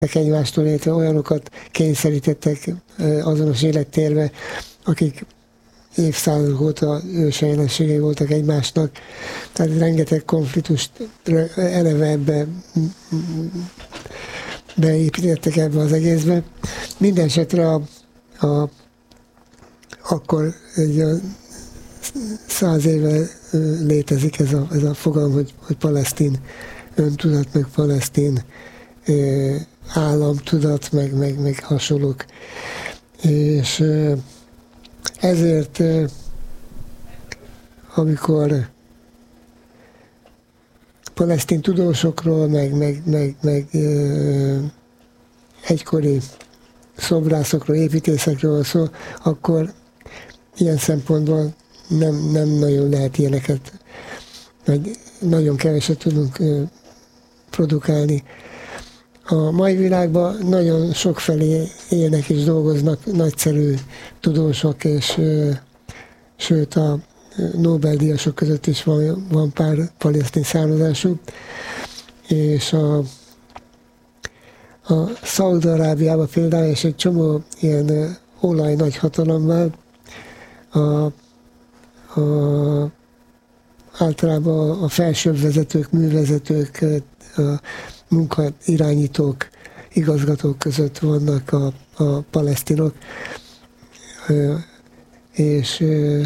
egymástól, illetve olyanokat kényszerítettek azonos élettérbe, akik évszázadok óta ősellenségei voltak egymásnak. Tehát rengeteg konfliktust eleve ebbe beépítettek ebbe az egészbe. Minden esetre akkor egy 100 éve létezik ez a fogalom, hogy palesztin öntudat, meg palesztin államtudat, meg hasonlók. És ezért, amikor palesztin tudósokról, meg egykori szobrászokról, építészekről szó, akkor ilyen szempontból nem nagyon lehet ilyeneket, vagy nagyon keveset tudunk produkálni. A mai világban nagyon sokfelé élnek és dolgoznak nagyszerű tudósok, és sőt a Nobel-díjasok között is van pár palesztin származású, és a Szaúd-Arábiában például, és egy csomó ilyen olaj nagyhatalommal általában a felsőbb vezetők, művezetők, a munkairányítók, igazgatók között vannak a palesztinok, és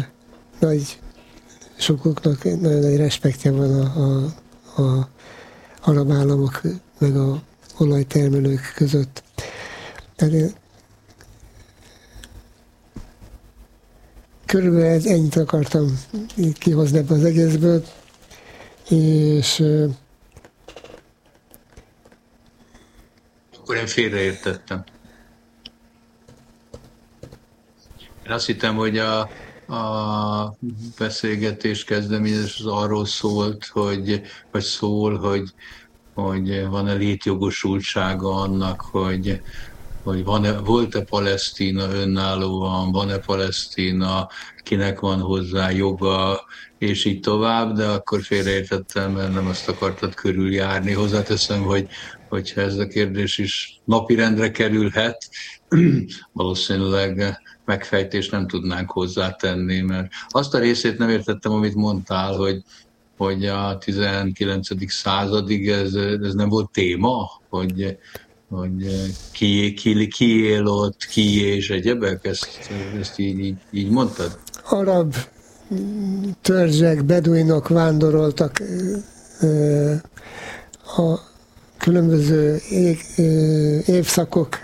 sokuknak nagyon nagy respektje van a arab államok meg a olajtermelők között. Tehát körülbelül ennyit akartam kihozni ebből az egészből, és akkor én félreértettem. Én azt hittem, hogy a beszélgetés kezdeményezés az arról szólt, hogy van-e létjogosultsága annak, hogy volt-e Palesztina önállóan, van-e Palesztina, kinek van hozzá joga, és így tovább, de akkor félreértettem, mert nem azt akartad körüljárni. Hozzáteszem, hogyha ez a kérdés is napirendre kerülhet, valószínűleg megfejtést nem tudnánk hozzátenni, mert azt a részét nem értettem, amit mondtál, hogy a 19. századig ez nem volt téma, hogy ki él ott, ki és egyebek, ezt így mondtad? Arab törzsek, beduinok vándoroltak a különböző évszakok,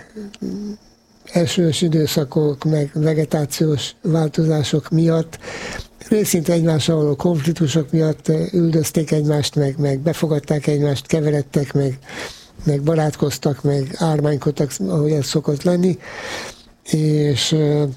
esős időszakok, meg vegetációs változások miatt, részint egymással való konfliktusok miatt üldözték egymást, meg befogadták egymást, keveredtek, meg barátkoztak, meg ármánykodtak, ahogy ez szokott lenni, és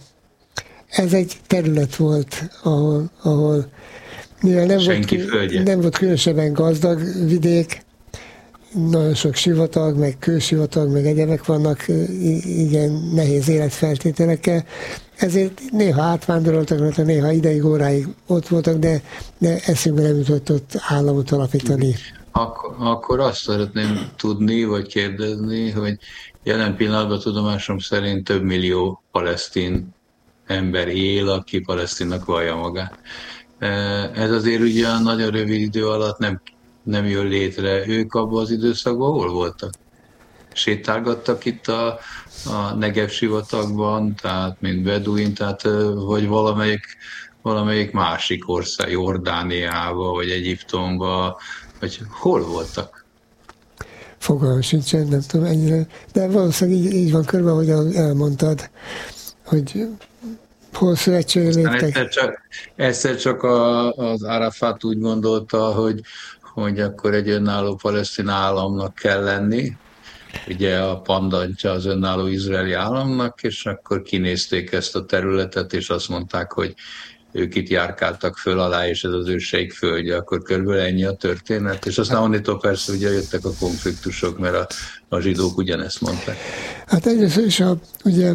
ez egy terület volt, ahol mivel nem volt különösebben gazdag vidék, nagyon sok sivatag, meg kősivatag, meg egyebek vannak, igen nehéz életfeltételekkel, ezért néha átvándoroltak, néha ideig, óráig ott voltak, de eszünkbe nem jutott ott államot alapítani. Akkor azt szeretném tudni, vagy kérdezni, hogy jelen pillanatban tudomásom szerint több millió palesztin ember él, aki palesztinnak vallja magát. Ez azért ugye nagyon rövid idő alatt nem jön létre. Ők abban az időszakban hol voltak? Sétálgattak itt a Negev sivatagban, tehát mint beduin, tehát vagy valamelyik másik ország, Jordániába, vagy Egyiptomba, vagy hol voltak? Fogalmam sincsen, nem tudom ennyire, de valószínűleg így van körben, ahogy elmondtad, hogy hol szövetségre léptek. Egyszer csak az Arafat úgy gondolta, hogy akkor egy önálló palesztin államnak kell lenni, ugye a pandantja az önálló izraeli államnak, és akkor kinézték ezt a területet, és azt mondták, hogy ők itt járkáltak föl alá, és ez az őseik földje, akkor körülbelül ennyi a történet, és aztán onnitól persze ugye jöttek a konfliktusok, mert a zsidók ugyanezt mondták. Hát egyrészt is ugye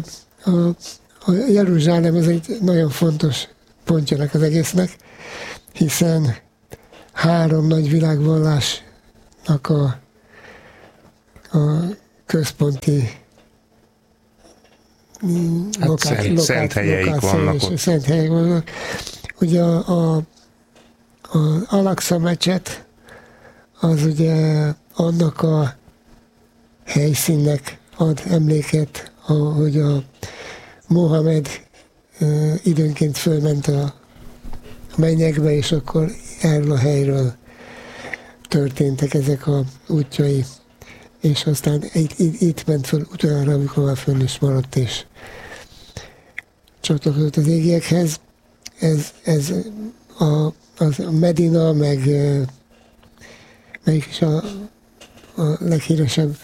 a Jeruzsálem az egy nagyon fontos pontjának az egésznek, hiszen 3 nagy világvallásnak a központi szent helyeik vannak ott. Szent helyek vannak. Ugye az Al-Aqsa mecset az ugye annak a helyszínnek ad emléket, hogy a Mohamed időnként fölment a mennyekbe, és akkor erről a helyről történtek ezek a útjai, és aztán itt ment föl utoljára, amikor már fönn is maradt, és csatlakozott az égiekhez. Ez a Medina, meg is a leghíresebb.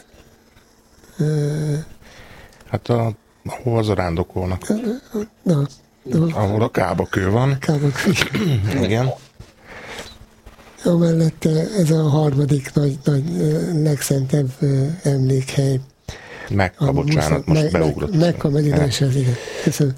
Hát ahol zarándokolnak. Na, ahol a Kába-kő van. Kába-kő. Igen. Amellett ez a harmadik nagy legszentebb emlékhely. Mekka, bocsánat, most beugrott. Mekka, Medina is ez, igen. Köszönöm.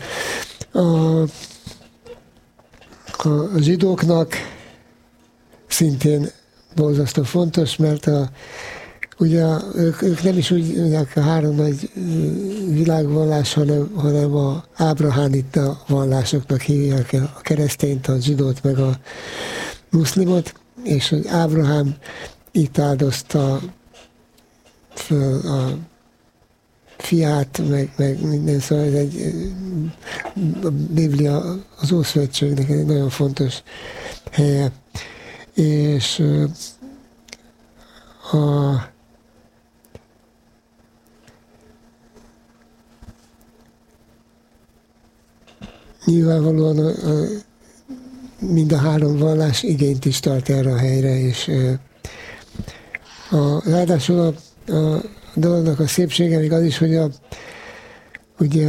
A zsidóknak szintén borzasztó fontos, mert ugye ők nem is úgy mondják a három nagy világvallás, hanem a ábrahánita vallásoknak hívják a keresztényt, a zsidót, meg a muszlimot, és hogy Ábrahám itt áldozta föl a fiát, meg minden, szóval ez a Biblia, az Ószövetségnek egy nagyon fontos helye. És nyilvánvalóan mind a három vallás igényt is tart erre a helyre, és ráadásul a dolognak a szépsége még az is, hogy ugye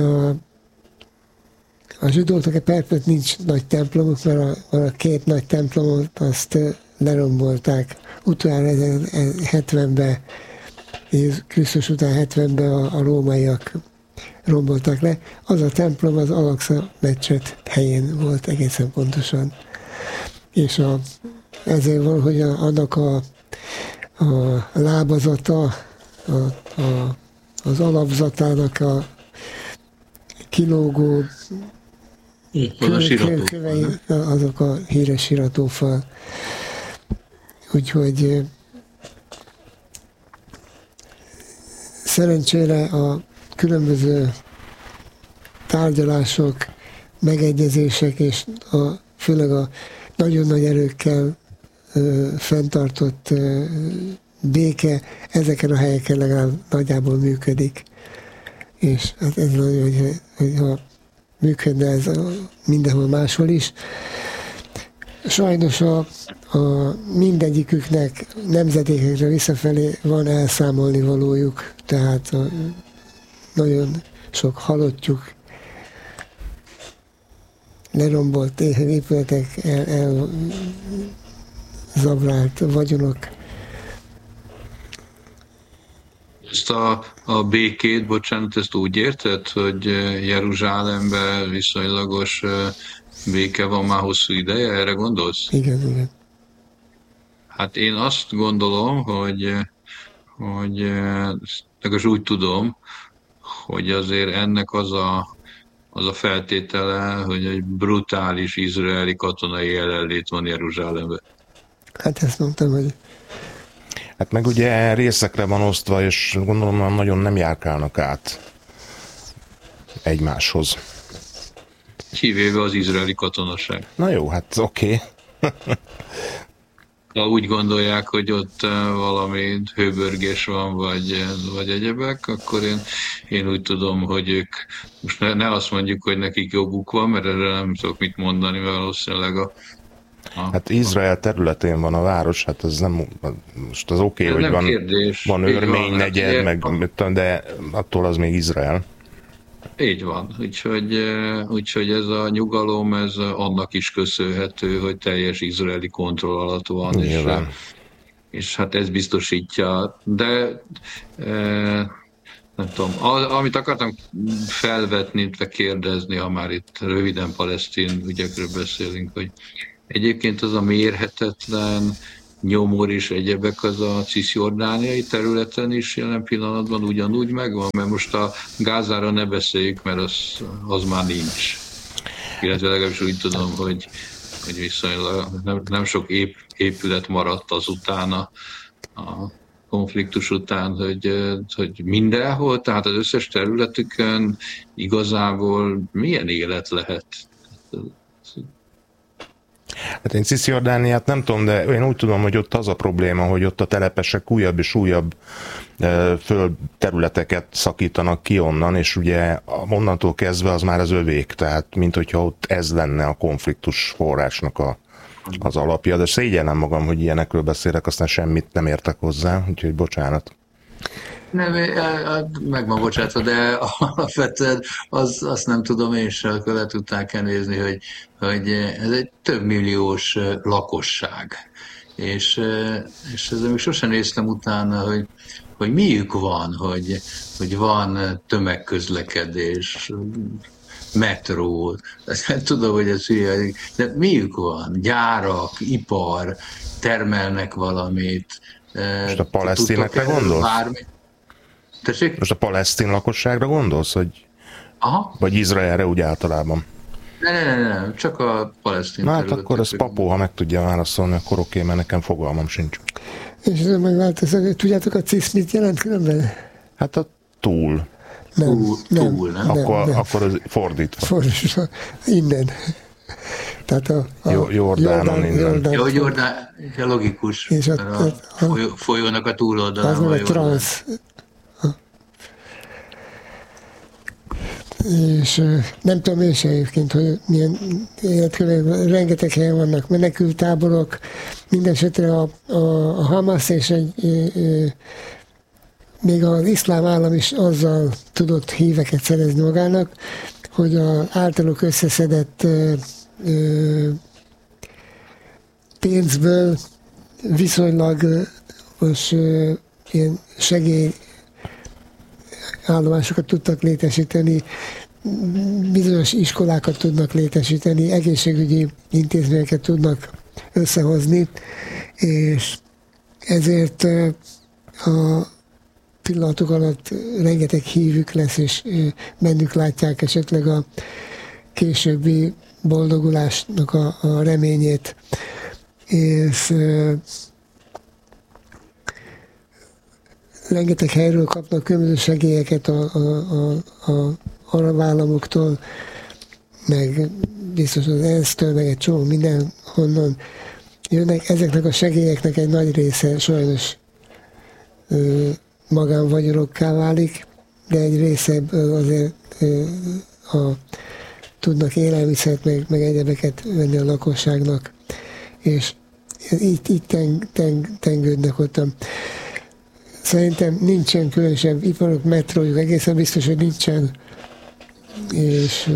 a zsidóknak perpet nincs nagy templomuk, mert a két nagy templomot azt lerombolták. Utoljára 70-ben, Krisztus után 70-ben a rómaiak rombolták le. Az a templom az Al-Aqsa mecset helyén volt egészen pontosan. És ezért van, hogy annak a lábazata, az alapzatának a kilógó kövei, azok a híres siratófal. Úgyhogy szerencsére a különböző tárgyalások, megegyezések és főleg a nagyon nagy erőkkel fenntartott béke ezeken a helyeken legalább nagyjából működik. És hát ez nagyon, hogyha működne ez mindenhol máshol is. Sajnos a mindegyiküknek nemzedékekre visszafelé van elszámolni valójuk, tehát nagyon sok halottjuk, lerombolt épületek, elzabrált vagyonok. Ezt a békét, bocsánat, ezt úgy érted, hogy Jeruzsálemben viszonylagos béke van már hosszú ideje, erre gondolsz? Igen. Hát én azt gondolom, hogy legalábbis úgy tudom, hogy azért ennek az a feltétele, hogy egy brutális izraeli katonai jelenlét van Jeruzsálemben. Hát ezt mondtam, hogy... Hát meg ugye részekre van osztva, és gondolom nagyon nem járkálnak át egymáshoz. Kivéve az izraeli katonaság. Na jó, hát oké. Ha úgy gondolják, hogy ott valami hőbörgés van, vagy egyebek, akkor én úgy tudom, hogy ők, most ne azt mondjuk, hogy nekik joguk van, mert erre nem tudok mit mondani, mert valószínűleg hát Izrael területén van a város, hát ez nem, most az oké, hogy van örmény negyed, de attól az még Izrael. Így van, úgyhogy ez a nyugalom, ez annak is köszönhető, hogy teljes izraeli kontroll alatt van, és hát ez biztosítja, de nem tudom, amit akartam felvetni, kérdezni, ha már itt röviden palesztin ügyekről beszélünk, hogy egyébként az a mérhetetlen nyomor és egyebek az a cisjordániai területen is jelen pillanatban ugyanúgy megvan, mert most a Gázára ne beszéljük, mert az már nincs. Illetve legalábbis úgy tudom, hogy viszonylag nem sok épület maradt azután a konfliktus után, hogy mindenhol, tehát az összes területükön igazából milyen élet lehet? Hát én Cisjordániát nem tudom, de én úgy tudom, hogy ott az a probléma, hogy ott a telepesek újabb és újabb földterületeket szakítanak ki onnan, és ugye onnantól kezdve az már az övék, tehát mint hogyha ott ez lenne a konfliktus forrásnak az alapja, de szégyellem magam, hogy ilyenekről beszélek, aztán semmit nem értek hozzá, úgyhogy bocsánat. Nem, meg van bocsátva, de alapvetően azt nem tudom én sem, akkor le tudták nézni, hogy ez egy több milliós lakosság. És ezzel még sosem néztem utána, hogy miük van, hogy van tömegközlekedés, metró, ezt tudom, hogy ez hülye, de miük van? Gyárak, ipar, termelnek valamit. Most a palesztinekre gondolsz? Tessék? Most a palesztin lakosságra gondolsz, hogy aha. Vagy Izraelre úgy általában? Nem, csak a palesztin területek. Hát akkor ez Papó, ha meg tudja válaszolni, akkor oké, mert nekem fogalmam sincs. És ez megváltozik, tudjátok a CISZ mit jelent különben? Hát a túl. Túl, nem? Akkor az fordítva. Fordítva, innen. Tehát a Jordánon innen. Jó, Jordán, logikus, és a folyónak a túloldalán. Az meg a transz. És nem tudom én sem egyébként, hogy milyen életkörülmények, rengeteg helyen vannak menekültáborok, mindenesetre a Hamas és még az iszlám állam is azzal tudott híveket szerezni magának, hogy az általuk összeszedett pénzből viszonylag most ilyen segélyállomásokat tudtak létesíteni, bizonyos iskolákat tudnak létesíteni, egészségügyi intézményeket tudnak összehozni, és ezért a pillanatok alatt rengeteg hívük lesz, és bennük látják esetleg a későbbi boldogulásnak a reményét. És rengeteg helyről kapnak különböző segélyeket a arab államoktól, meg biztos az ENSZ-től, meg egy csomó mindenhonnan jönnek. Ezeknek a segélyeknek egy nagy része sajnos magánvagyarokká válik, de egy része azért tudnak élelmiszert, meg egyebeket venni a lakosságnak, és így tengődnek ott. Szerintem nincsen különösebb iparok, metrójuk, egészen biztos, hogy nincsen, és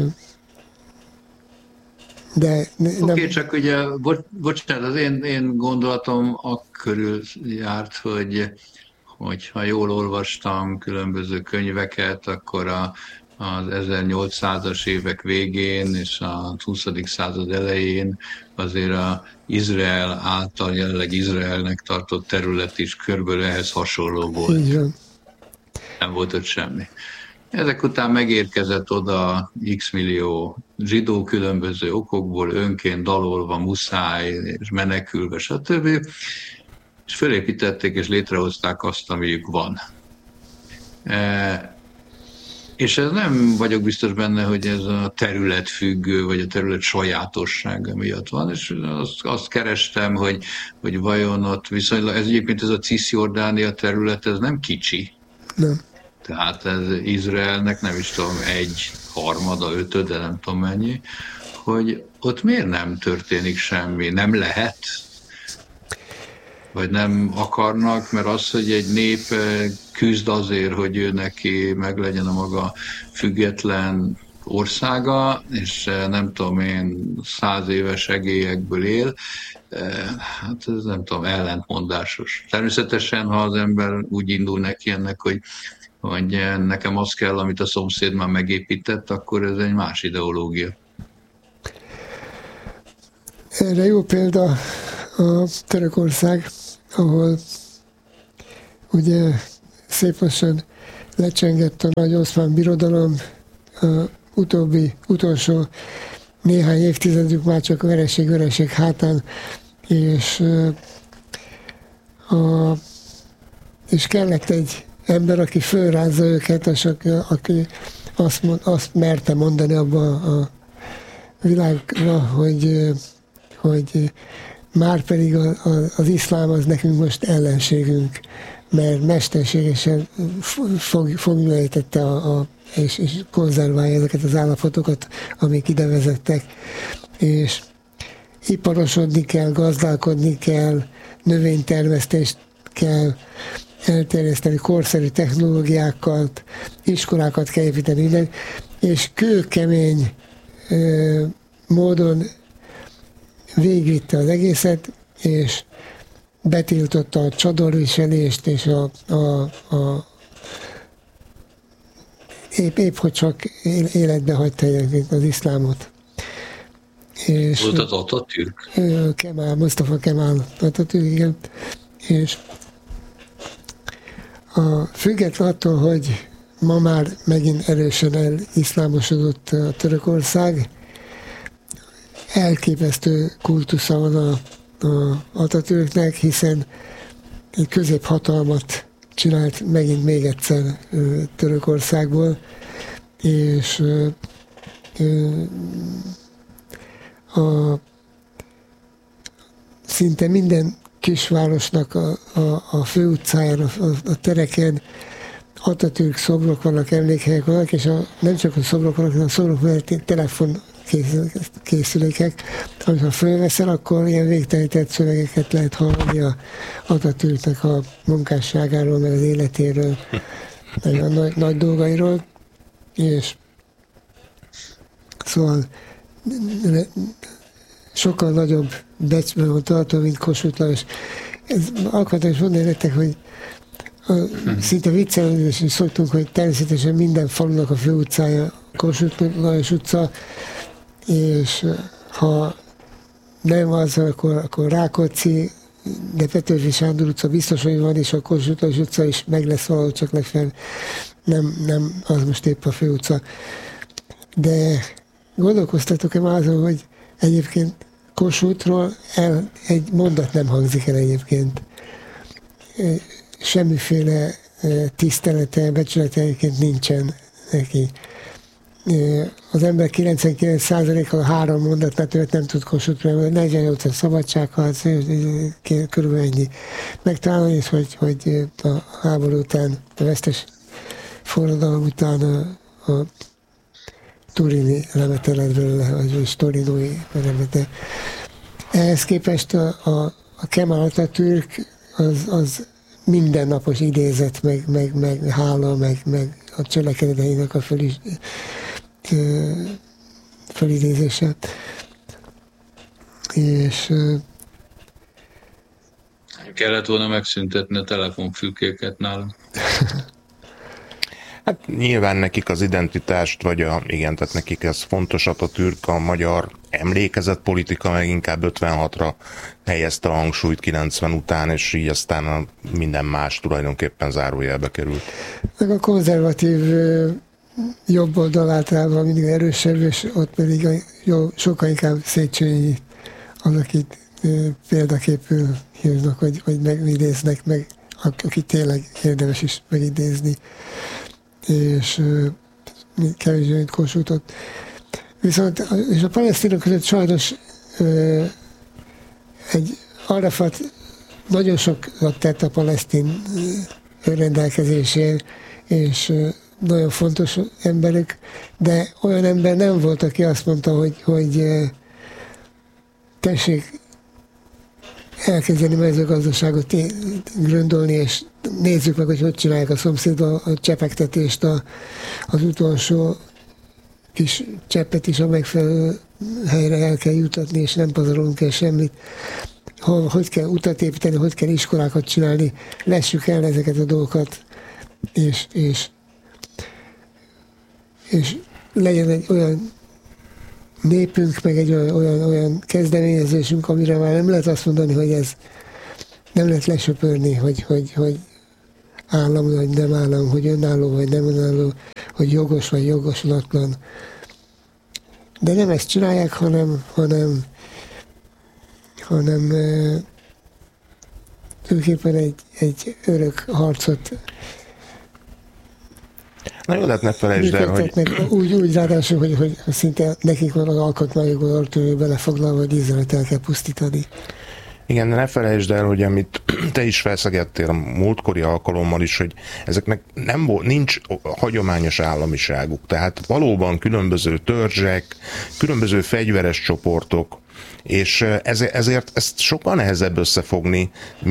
de Oké, csak ugye, bocsánat, az én gondolatom akkörül járt, hogy ha jól olvastam különböző könyveket, akkor az 1800-as évek végén és a 20. század elején azért az Izrael által jelenleg Izraelnek tartott terület is körülbelül ehhez hasonló volt. Igen. Nem volt ott semmi. Ezek után megérkezett oda x millió zsidó különböző okokból, önként dalolva, muszáj, és menekülve, stb. És fölépítették és létrehozták azt, amiük van. És ez nem vagyok biztos benne, hogy ez a terület függő, vagy a terület sajátossága miatt van, és azt kerestem, hogy vajon ott viszonylag, ez egyébként ez a Cisjordánia terület, ez nem kicsi. Nem. Tehát ez Izraelnek nem is tudom, 1/3, 5, de nem tudom mennyi, hogy ott miért nem történik semmi, nem lehet? Vagy nem akarnak, mert az, hogy egy nép küzd azért, hogy ő neki meg legyen a maga független országa, és nem tudom én 100 éves segélyekből él, hát ez nem tudom, ellentmondásos. Természetesen, ha az ember úgy indul neki ennek, hogy nekem az kell, amit a szomszéd már megépített, akkor ez egy más ideológia. Erre jó példa a Törökország, ahol ugye szép lassan lecsengett a nagy oszmán birodalom, utolsó néhány évtizedük már csak vereség hátán, és kellett egy ember, aki fölrázza őket, és aki azt merte mondani abba a világra, hogy már pedig az iszlám az nekünk most ellenségünk, mert mesterségesen foglyulejtette és konzerválja ezeket az állapotokat, amik ide vezettek. És iparosodni kell, gazdálkodni kell, növénytermesztést kell elterjeszteni, korszerű technológiákat, iskolákat kell építeni innen, és kőkemény módon végigvitte az egészet, és betiltotta a csadorviselést, és épp hogy csak életbe hagyta az iszlámot. És volt az Atatürk? Mustafa Kemal Atatürk, igen. És független attól, hogy ma már megint erősen eliszlámosodott a Törökország, elképesztő kultusza van a Atatürknek, hiszen egy középhatalmat csinált megint még egyszer Törökországból, és szinte minden kisvárosnak a főutcáján, a tereken Atatürk szobrok vannak, emlékhelyek vannak, és nem csak a szobrok vannak, hanem a szobrok mellett telefonkészülékek, amit ha fölveszel, akkor ilyen végtelenített szövegeket lehet hallani a Atatürknek a munkásságáról, meg az életéről, meg a nagy dolgairól, és szóval sokkal nagyobb becsben van tartó, mint Kossuth Lajos. Akartam is mondani nektek, hogy szinte viccelődni is szoktunk, hogy természetesen minden falunak a főutcája Kossuth Lajos utca, és ha nem az, akkor Rákóczi, de Petőfi Sándor utca biztos, hogy van, és a Kossuth Lajos utca is meg lesz valahogy, csak legfeljebb nem az most épp a főutca. De gondolkoztatok-e már azon, hogy egyébként Kossuthról egy mondat nem hangzik el egyébként. Semmiféle tisztelete, becsülete egyébként nincsen neki. Az ember 99%-a 3 mondatnál többet nem tud Kossuthról, 48 szabadságharc, körülbelül ennyi. Megtalálni is, hogy a háború után, a vesztes forradalom után a turini remete lett belőle, vagy torinói remete. Ehhez képest a Kemal Atatürk az mindennapos idézet, meg hála, meg a cselekedeteinek a felidézése. És kellett volna megszüntetni a telefonfülkéket nálunk. Hát nyilván nekik az identitást, tehát nekik ez fontos, Atatürk a magyar emlékezetpolitika meg inkább 56-ra helyezte a hangsúlyt 90 után, és így aztán minden más tulajdonképpen zárójelbe került. Meg a konzervatív jobb oldal általában mindig erősebb, és ott pedig sokkal inkább Széchenyi az, akit példaképül hívnak, hogy megidéznek, meg akit tényleg érdemes is megidézni, és kevésbé, mint Kossuthot. Viszont és a palesztinok között sajnos egy Arafat nagyon sokat tett a palesztin önrendelkezésért, és nagyon fontos emberük, de olyan ember nem volt, aki azt mondta, hogy tessék elkezdeni mezőgazdaságot gröndolni, és nézzük meg, hogy csinálják a szomszédban a csepegtetést, az utolsó kis cseppet is a megfelelő helyre el kell jutatni, és nem pazarolunk el semmit. Hogy kell utat építeni, hogy kell iskolákat csinálni, lessük el ezeket a dolgokat, és legyen egy olyan népünk, meg egy olyan kezdeményezésünk, amire már nem lehet azt mondani, hogy ez nem lehet lesöpörni, hogy állam vagy nem állam, hogy önálló vagy nem önálló, hogy jogos vagy jogosulatlan. De nem ezt csinálják, hanem tulajdonképpen egy örök harcot. Na jó, de ne felejtsd el, hogy... Úgy ráadásul, hogy szinte nekik van az alkotmányokban belefoglalva, hogy Izraelt el kell pusztítani. Igen, de ne felejtsd el, hogy amit te is feszegettél a múltkori alkalommal is, hogy ezeknek nincs hagyományos államiságuk. Tehát valóban különböző törzsek, különböző fegyveres csoportok, és ezért ezt sokkal nehezebb összefogni,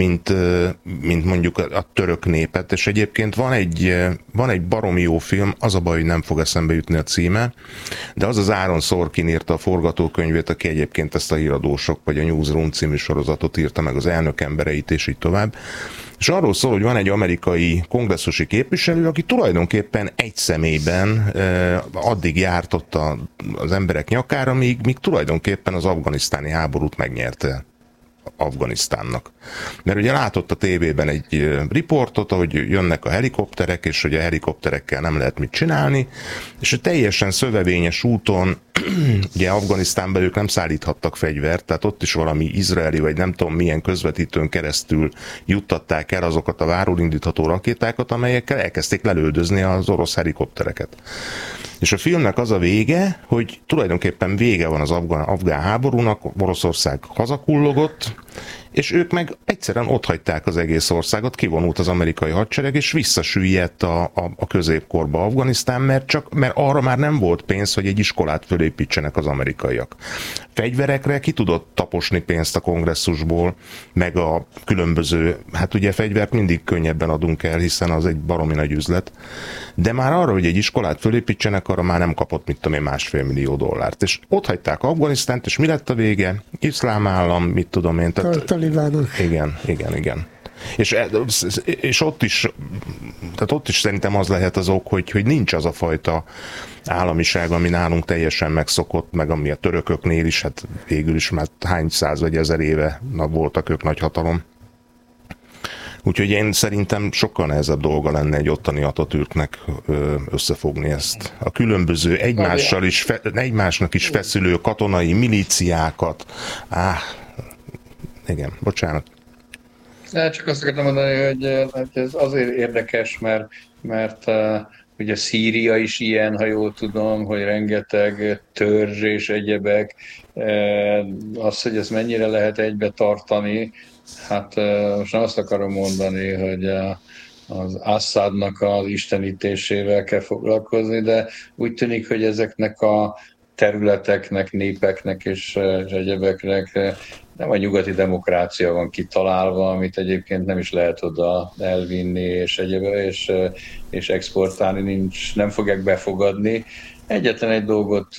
mint mondjuk a török népet, és egyébként van egy baromi jó film, az a baj, hogy nem fog eszembe jutni a címe, de az Aaron Sorkin írta a forgatókönyvét, aki egyébként ezt a Híradósok, vagy a Newsroom című sorozatot írta meg, az Elnök embereit, és így tovább. És arról szól, hogy van egy amerikai kongresszusi képviselő, aki tulajdonképpen egy személyben addig járt ott az emberek nyakára, míg tulajdonképpen az afganisztáni háborút megnyerte Afganisztánnak. Mert ugye látott a tévében egy riportot, ahogy jönnek a helikopterek, és hogy a helikopterekkel nem lehet mit csinálni, és a teljesen szövevényes úton, ugye Afganisztánban ők nem szállíthattak fegyvert, tehát ott is valami izraeli, vagy nem tudom milyen közvetítőn keresztül juttatták el azokat a váról indítható rakétákat, amelyekkel elkezdték lelődözni az orosz helikoptereket. És a filmnek az a vége, hogy tulajdonképpen vége van az afgán háborúnak, Oroszország hazakullogott, és ők meg egyszerűen otthagyták az egész országot, kivonult az amerikai hadsereg, és visszasüllyedt a középkorba Afganisztán, mert arra már nem volt pénz, hogy egy iskolát fölépítsenek az amerikaiak. Fegyverekre ki tudott taposni pénzt a kongresszusból, meg a különböző, hát ugye fegyvert mindig könnyebben adunk el, hiszen az egy baromi nagy üzlet, de már arra, hogy egy iskolát fölépítsenek, arra már nem kapott, mit tudom én, $1,5 millió. És ott hagyták Afganisztánt, és mi lett a vége? Iszlám állam, mit tudom én. Talibánok. Igen. És ott is szerintem az lehet az ok, hogy nincs az a fajta államiság, ami nálunk teljesen megszokott, meg ami a törököknél is, hát végül is már hány száz vagy ezer éve voltak ők nagy hatalom. Úgyhogy én szerintem sokkal nehezebb dolga lenne egy ottani Atatürknek összefogni ezt. A különböző egymásnak is feszülő katonai milíciákat. Igen, bocsánat. Csak azt akartam mondani, hogy ez azért érdekes, mert ugye Szíria is ilyen, ha jól tudom, hogy rengeteg törzs és egyebek. Az, hogy ezt mennyire lehet egybe tartani, hát most nem azt akarom mondani, hogy az Assadnak az istenítésével kell foglalkozni, de úgy tűnik, hogy ezeknek a területeknek, népeknek és egyebeknek nem a nyugati demokrácia van kitalálva, amit egyébként nem is lehet oda elvinni és és exportálni, nem fogják befogadni. Egyetlen egy dolgot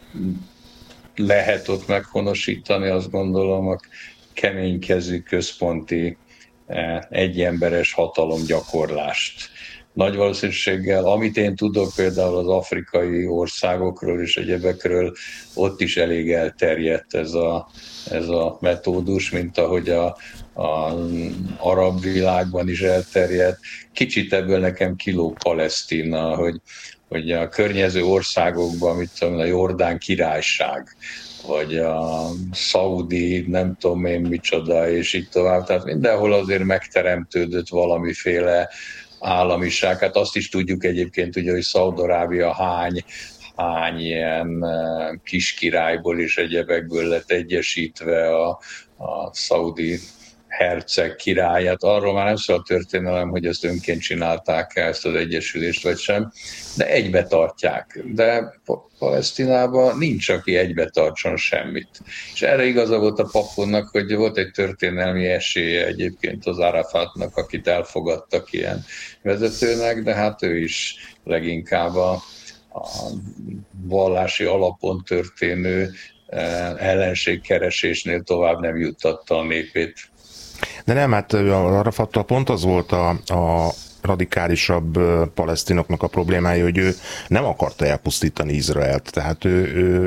lehet ott meghonosítani, azt gondolom, a keménykezű központi egyemberes hatalomgyakorlást. Nagy valószínűséggel, amit én tudok például az afrikai országokról és egyebekről, ott is elég elterjedt ez a metódus, mint ahogy az arab világban is elterjedt. Kicsit ebből nekem kilóg Palesztina, hogy a környező országokban, mit tudom, a Jordán királyság, vagy a szaudi, nem tudom én micsoda, és így tovább. Tehát mindenhol azért megteremtődött valamiféle államiság. Hát azt is tudjuk egyébként, ugye, hogy Szaúd-Arábia hány ilyen kis királyból és egyebekből lett egyesítve a szaudi herceg királyát. Arról már nem szól a történelem, hogy ezt önként csinálták-e ezt az egyesülést, vagy sem, de egybe tartják. De Palesztinában nincs, aki egybe tartson semmit. És erre igaza volt a paponnak, hogy volt egy történelmi esélye egyébként az Arafatnak, akit elfogadtak ilyen vezetőnek, de hát ő is leginkább a vallási alapon történő ellenségkeresésnél tovább nem juttatta a népét. De nem, hát Arafattal pont az volt a radikálisabb palesztinoknak a problémája, hogy ő nem akarta elpusztítani Izraelt. Tehát ő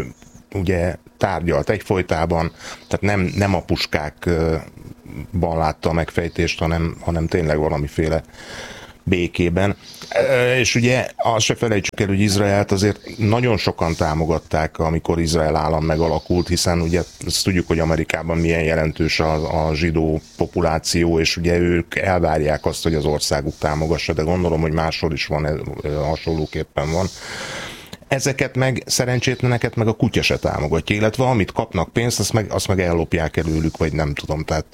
ugye tárgyalt egyfolytában, tehát nem a puskákban látta a megfejtést, hanem tényleg valamiféle békében. És ugye azt se felejtsük el, hogy Izraelt azért nagyon sokan támogatták, amikor Izrael állam megalakult, hiszen ugye ezt tudjuk, hogy Amerikában milyen jelentős a zsidó populáció, és ugye ők elvárják azt, hogy az országuk támogassa, de gondolom, hogy máshol is van, hasonlóképpen van. Ezeket meg, szerencsétleneket meg a kutya se támogatja, illetve amit kapnak pénzt, azt meg ellopják előlük, vagy nem tudom, tehát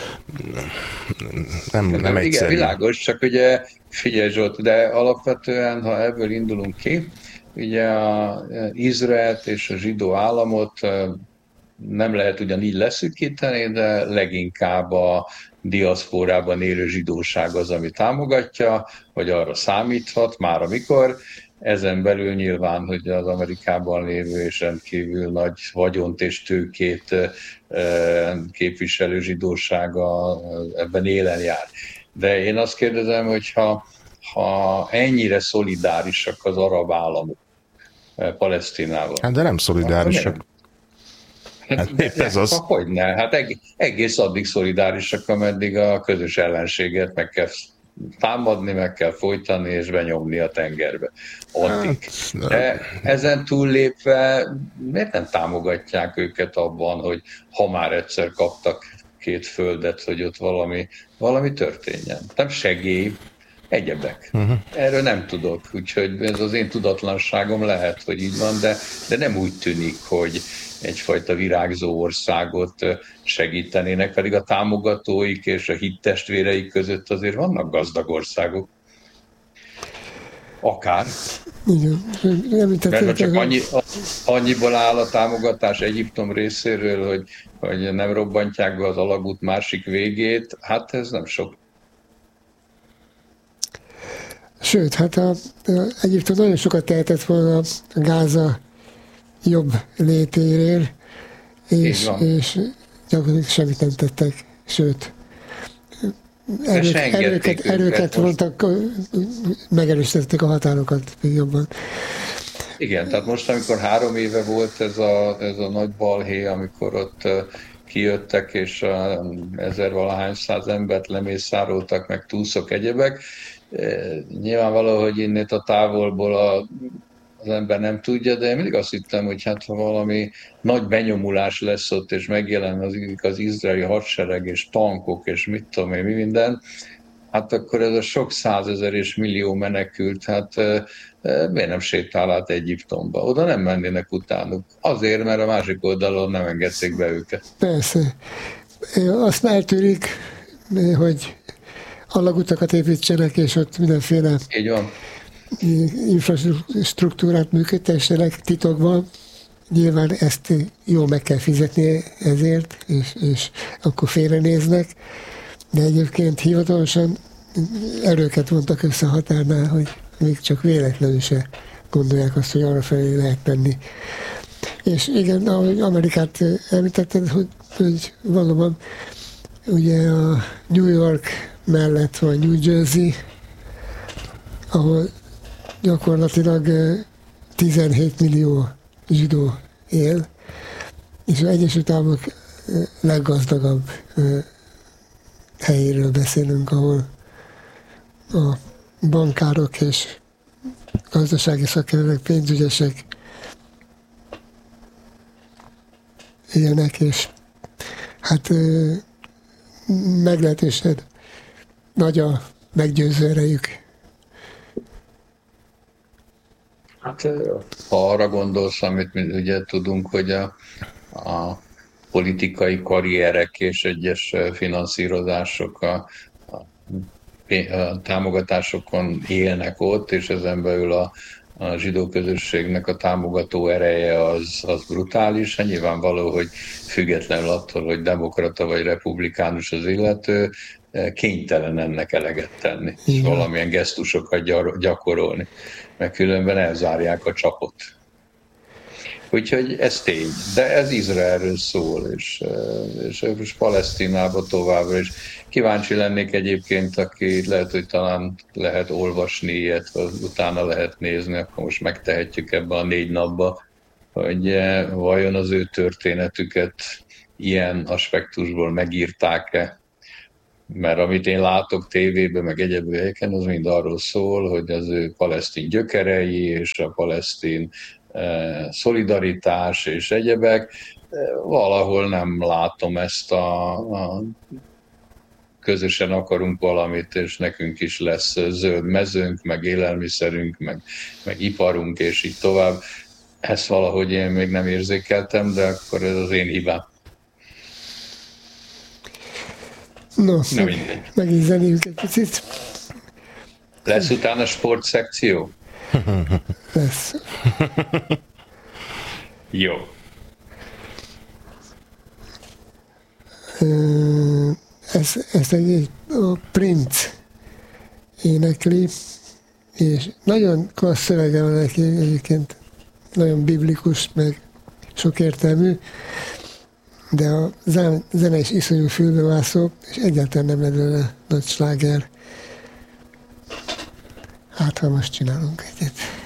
nem egyszerű. Igen, világos, csak ugye figyelj Zsolt, de alapvetően, ha ebből indulunk ki, ugye Izraelt és a zsidó államot nem lehet ugyanígy leszűkíteni, de leginkább a diaszpórában élő zsidóság az, ami támogatja, vagy arra számíthat már amikor. Ezen belül nyilván, hogy az Amerikában lévő és rendkívül nagy vagyont és tőkét képviselő zsidósága ebben élen jár. De én azt kérdezem, hogy ha ennyire szolidárisak az arab államok Palesztinával. Hát de nem szolidárisak. Hát ez az. Hogyne? Hát egész addig szolidárisak, ameddig a közös ellenséget meg kell támadni, meg kell folytani és benyomni a tengerbe. Addig. De ezen túllépve miért nem támogatják őket abban, hogy ha már egyszer kaptak két földet, hogy ott valami történjen. Nem segély, egyebek. Erről nem tudok, úgyhogy ez az én tudatlanságom lehet, hogy így van, de nem úgy tűnik, hogy egyfajta virágzó országot segítenének, pedig a támogatóik és a hittestvéreik között azért vannak gazdag országok. Akár. Mert csak annyiból áll a támogatás Egyiptom részéről, hogy nem robbantják be az alagút másik végét, hát ez nem sok. Sőt, hát Egyiptom nagyon sokat tehetett volna a Gáza jobb létéről, és gyakorlatilag semmit nem tettek, sőt, erőket vontak, megerősítették a határokat még jobban. Igen, tehát most, amikor 3 éve volt ez a nagy balhé, amikor ott kijöttek, és 1000-valahány száz embert lemészároltak, meg túlszok egyebek, nyilvánvaló, hogy innét a távolból az ember nem tudja, de én mindig azt hittem, hogy hát ha valami nagy benyomulás lesz ott, és megjelen az izraeli hadsereg, és tankok, és mit tudom én, mi minden, hát akkor ez a sok százezer és millió menekült, hát miért nem sétál át Egyiptomba? Oda nem mennének utánuk. Azért, mert a másik oldalon nem engedték be őket. Persze. Azt eltűrik, hogy alagutakat építsenek, és ott mindenféle így van. Infrastruktúrát működtessenek titokban. Nyilván ezt jól meg kell fizetni ezért, és akkor félrenéznek. De egyébként hivatalosan erőket vontak össze a határnál, hogy még csak véletlenül se gondolják azt, hogy arra felé lehet menni. És igen, ahogy Amerikát említetted, hogy valóban ugye a New York mellett van New Jersey, ahol gyakorlatilag 17 millió zsidó él, és az Egyesült Államok leggazdagabb helyéről beszélünk, ahol a bankárok és gazdasági szakemberek, pénzügyesek élnek, és hát meglehetősen nagy a meggyőző erejük. Hát, ha arra gondolsz, amit mi ugye tudunk, hogy a politikai karrierek és egyes finanszírozások a támogatásokon élnek ott, és ezen belül a zsidó közösségnek a támogató ereje az brutális. Nyilvánvaló, hogy függetlenül attól, hogy demokrata vagy republikánus az illető, kénytelen ennek eleget tenni, és valamilyen gesztusokat gyakorolni, mert különben elzárják a csapot. Úgyhogy ez tény, de ez Izraelről szól, és Palesztinába továbbra is. Kíváncsi lennék egyébként, aki lehet, hogy talán lehet olvasni ilyet, utána lehet nézni, akkor most megtehetjük ebbe a 4 napba, hogy vajon az ő történetüket ilyen aspektusból megírták-e, mert amit én látok tévében, meg egyéb helyeken, az mind arról szól, hogy az ő palesztin gyökerei és a palesztin szolidaritás és egyebek. Valahol nem látom ezt a közösen akarunk valamit, és nekünk is lesz zöld mezőnk, meg élelmiszerünk, meg iparunk, és így tovább. Ezt valahogy én még nem érzékeltem, de akkor ez az én hibám. No, megint zenéljük egy picit. Lesz utána sportszekció? Lesz. Jó. Ezt egy Prince énekli, és nagyon klassz szövege van neki egyébként, nagyon biblikus, meg sokértelmű, de a zene is iszonyú fülbevászó, és egyáltalán nem lenne nagy sláger. Hát, ha most csinálunk egyet.